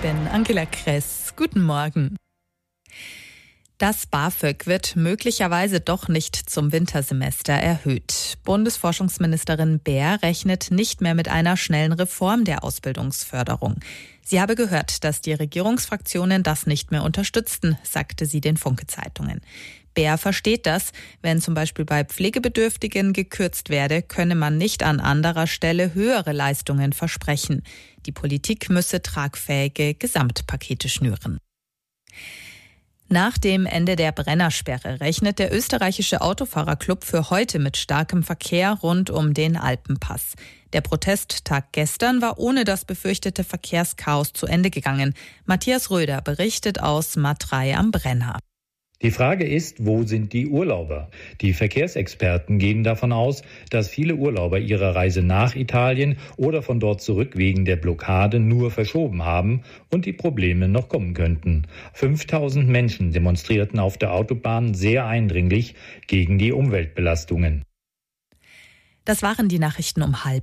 bin Angela Kress. Guten Morgen. Das BAföG wird möglicherweise doch nicht zum Wintersemester erhöht. Bundesforschungsministerin Baer rechnet nicht mehr mit einer schnellen Reform der Ausbildungsförderung. Sie habe gehört, dass die Regierungsfraktionen das nicht mehr unterstützten, sagte sie den Funke-Zeitungen. Baer versteht das. Wenn zum Beispiel bei Pflegebedürftigen gekürzt werde, könne man nicht an anderer Stelle höhere Leistungen versprechen. Die Politik müsse tragfähige Gesamtpakete schnüren. Nach dem Ende der Brennersperre rechnet der österreichische Autofahrerclub für heute mit starkem Verkehr rund um den Alpenpass. Der Protesttag gestern war ohne das befürchtete Verkehrschaos zu Ende gegangen. Matthias Röder berichtet aus Matrei am Brenner. Die Frage ist, wo sind die Urlauber? Die Verkehrsexperten gehen davon aus, dass viele Urlauber ihre Reise nach Italien oder von dort zurück wegen der Blockade nur verschoben haben und die Probleme noch kommen könnten. 5000 Menschen demonstrierten auf der Autobahn sehr eindringlich gegen die Umweltbelastungen. Das waren die Nachrichten um 12:30.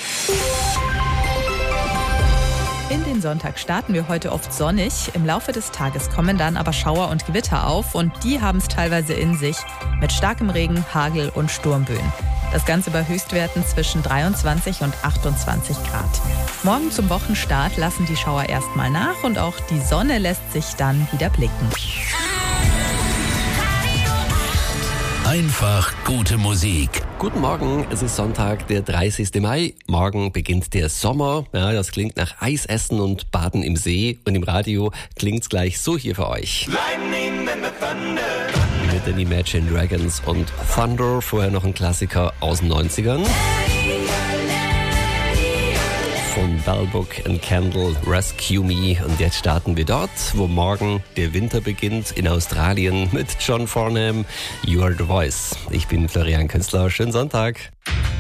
In den Sonntag starten wir heute oft sonnig. Im Laufe des Tages kommen dann aber Schauer und Gewitter auf und die haben es teilweise in sich mit starkem Regen, Hagel und Sturmböen. Das Ganze bei Höchstwerten zwischen 23 und 28 Grad. Morgen zum Wochenstart lassen die Schauer erstmal nach und auch die Sonne lässt sich dann wieder blicken. Einfach gute Musik. Guten Morgen, es ist Sonntag, der 30. Mai. Morgen beginnt der Sommer. Ja, das klingt nach Eisessen und Baden im See. Und im Radio klingt's gleich so hier für euch. Mit den Imagine Dragons und Thunder. Vorher noch ein Klassiker aus den 90ern. Von Bell Book and Candle, Rescue Me. Und jetzt starten wir dort, wo morgen der Winter beginnt, in Australien mit John Farnham, You Are The Voice. Ich bin Florian Künstler, schönen Sonntag.